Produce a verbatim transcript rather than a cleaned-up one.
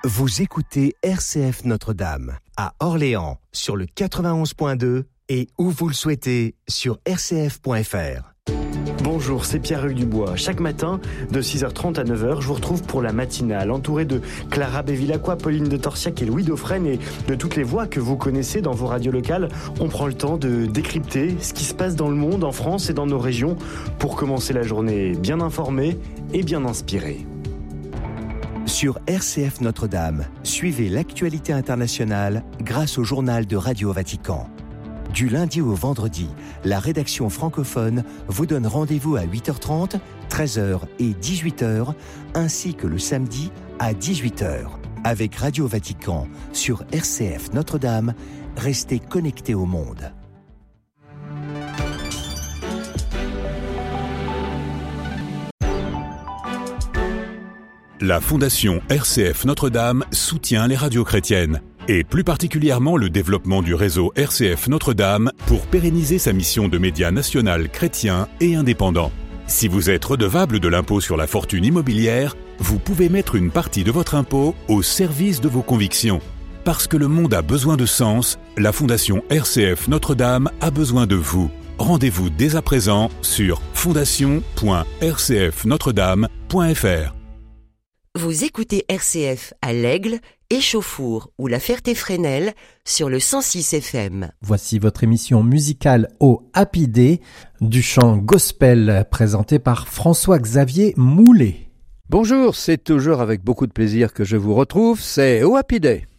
Vous écoutez R C F Notre-Dame à Orléans sur le quatre-vingt-onze point deux et où vous le souhaitez sur r c f point f r. Bonjour, c'est Pierre-Hugues Dubois. Chaque matin, de six heures trente à neuf heures, je vous retrouve pour la matinale, entouré de Clara Bevilacqua, Pauline de Torsiac et Louis Dauphren et de toutes les voix que vous connaissez dans vos radios locales. On prend le temps de décrypter ce qui se passe dans le monde, en France et dans nos régions pour commencer la journée bien informé et bien inspiré. Sur R C F Notre-Dame, suivez l'actualité internationale grâce au journal de Radio Vatican. Du lundi au vendredi, la rédaction francophone vous donne rendez-vous à huit heures trente, treize heures et dix-huit heures, ainsi que le samedi à dix-huit heures. Avec Radio Vatican sur R C F Notre-Dame, restez connectés au monde. La Fondation R C F Notre-Dame soutient les radios chrétiennes, et plus particulièrement le développement du réseau R C F Notre-Dame pour pérenniser sa mission de média national chrétien et indépendant. Si vous êtes redevable de l'impôt sur la fortune immobilière, vous pouvez mettre une partie de votre impôt au service de vos convictions. Parce que le monde a besoin de sens, la Fondation R C F Notre-Dame a besoin de vous. Rendez-vous dès à présent sur fondation point r c f notre dame point f r. Vous écoutez R C F à l'Aigle, Échauffour ou la Ferté-Fresnel sur le cent six F M. Voici votre émission musicale au Happy Day, du chant gospel présenté par François-Xavier Moulet. Bonjour, c'est toujours avec beaucoup de plaisir que je vous retrouve, c'est au Happy Day.